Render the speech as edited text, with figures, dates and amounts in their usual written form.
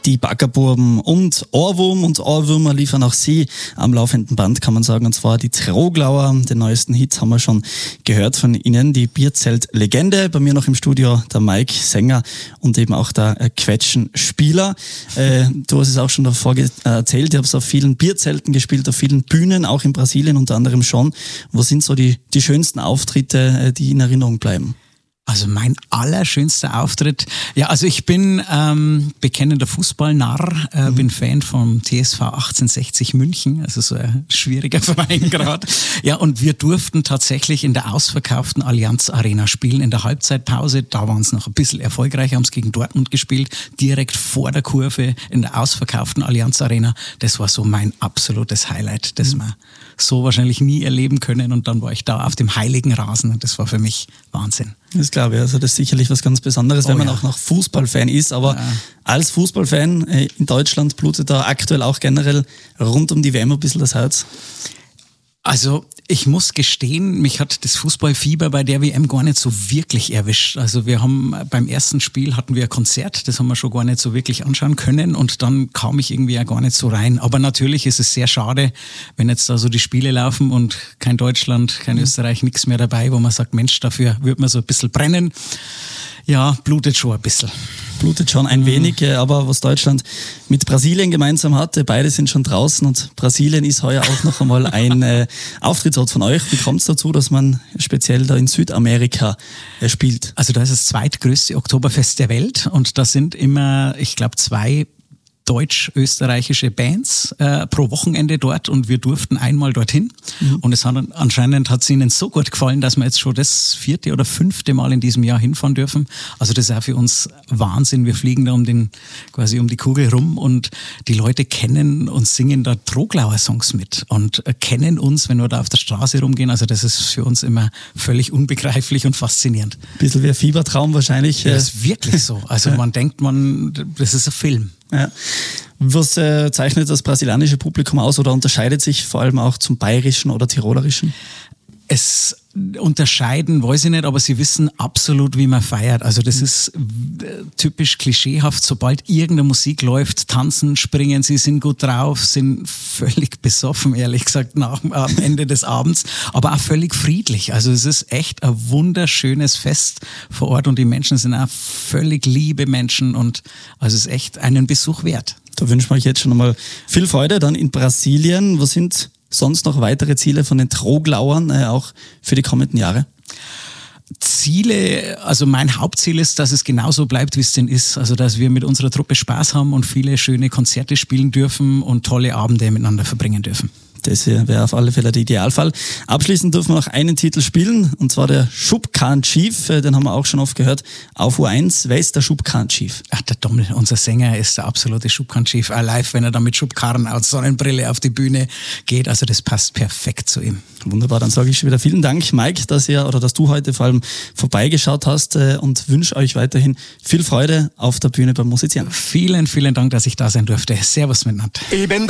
Die Baggerburben und Ohrwurm und Ohrwürmer liefern auch sie am laufenden Band, kann man sagen. Und zwar die Troglauer. Den neuesten Hit haben wir schon gehört von Ihnen, die Bierzelt-Legende. Bei mir noch im Studio der Mike, Sänger und eben auch der Quetschen-Spieler. Du hast es auch schon davor erzählt, ihr habt auf vielen Bierzelten gespielt, auf vielen Bühnen, auch in Brasilien unter anderem schon. Wo sind so die schönsten Auftritte, die in Erinnerung bleiben? Also mein allerschönster Auftritt, ja, also ich bin bekennender Fußballnarr, bin Fan vom TSV 1860 München, also so ein schwieriger Verein gerade. Ja, und wir durften tatsächlich in der ausverkauften Allianz Arena spielen, in der Halbzeitpause, da waren es noch ein bisschen erfolgreicher, haben es gegen Dortmund gespielt, direkt vor der Kurve in der ausverkauften Allianz Arena. Das war so mein absolutes Highlight, das wir so wahrscheinlich nie erleben können, und dann war ich da auf dem heiligen Rasen und das war für mich Wahnsinn. Das glaube ich, also das ist sicherlich was ganz Besonderes, wenn man auch noch Fußballfan ist, aber als Fußballfan in Deutschland blutet da aktuell auch generell rund um die WM ein bisschen das Herz. Also ich muss gestehen, mich hat das Fußballfieber bei der WM gar nicht so wirklich erwischt. Also wir haben beim ersten Spiel hatten wir ein Konzert, das haben wir schon gar nicht so wirklich anschauen können, und dann kam ich irgendwie auch gar nicht so rein. Aber natürlich ist es sehr schade, wenn jetzt da so die Spiele laufen und kein Deutschland, kein Österreich, nichts mehr dabei, wo man sagt, Mensch, dafür wird man so ein bisschen brennen. Ja, blutet schon ein bisschen. Blutet schon ein wenig, aber was Deutschland mit Brasilien gemeinsam hatte, beide sind schon draußen, und Brasilien ist heuer auch noch einmal ein Auftrittsort von euch. Wie kommt es dazu, dass man speziell da in Südamerika spielt? Also da ist das zweitgrößte Oktoberfest der Welt, und da sind immer, ich glaube, 2 deutsch-österreichische Bands pro Wochenende dort, und wir durften einmal dorthin. Und anscheinend hat es ihnen so gut gefallen, dass wir jetzt schon das 4. oder 5. Mal in diesem Jahr hinfahren dürfen. Also das ist auch für uns Wahnsinn. Wir fliegen da quasi um die Kugel rum, und die Leute kennen und singen da Troglauer Songs mit und kennen uns, wenn wir da auf der Straße rumgehen. Also das ist für uns immer völlig unbegreiflich und faszinierend. Ein bisschen wie ein Fiebertraum wahrscheinlich. Das ist wirklich so. Also man denkt, das ist ein Film. Ja. Was zeichnet das brasilianische Publikum aus oder unterscheidet sich vor allem auch zum bayerischen oder tirolerischen? Es unterscheiden, weiß ich nicht, aber sie wissen absolut, wie man feiert. Also das ist typisch klischeehaft. Sobald irgendeine Musik läuft, tanzen, springen, sie sind gut drauf, sind völlig besoffen, ehrlich gesagt, am Ende des Abends, aber auch völlig friedlich. Also es ist echt ein wunderschönes Fest vor Ort, und die Menschen sind auch völlig liebe Menschen, und also es ist echt einen Besuch wert. Da wünschen wir euch jetzt schon einmal viel Freude dann in Brasilien. Was sind sonst noch weitere Ziele von den Troglauern, auch für die kommenden Jahre? Ziele, also mein Hauptziel ist, dass es genauso bleibt, wie es denn ist. Also dass wir mit unserer Truppe Spaß haben und viele schöne Konzerte spielen dürfen und tolle Abende miteinander verbringen dürfen. Das wäre auf alle Fälle der Idealfall. Abschließend dürfen wir noch einen Titel spielen, und zwar der Schubkarren Chief. Den haben wir auch schon oft gehört auf U1. Wer ist der Schubkarren Chief? Ach, der Dommel, unser Sänger, ist der absolute Schubkarren Chief. Live, wenn er da mit Schubkarren aus Sonnenbrille auf die Bühne geht. Also das passt perfekt zu ihm. Wunderbar, dann sage ich schon wieder vielen Dank, Mike, dass du heute vor allem vorbeigeschaut hast, und wünsche euch weiterhin viel Freude auf der Bühne beim Musizieren. Vielen, vielen Dank, dass ich da sein durfte. Servus miteinander.